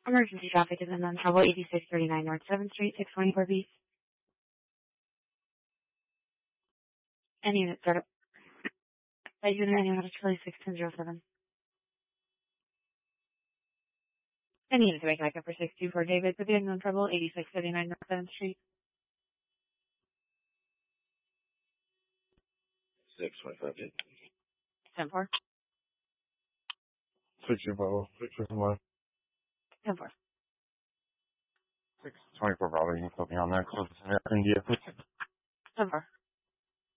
Emergency traffic is in on trouble 8639 North 7th Street, 624 Beast. Any unit startup. That unit out of Charlie 6207. Any unit to make backup for 624 David for the unknown trouble 8639 North 7th Street. 625. 10-4. 625. 10-4. 624 Bravo, you can put me on that close to India. 10-4.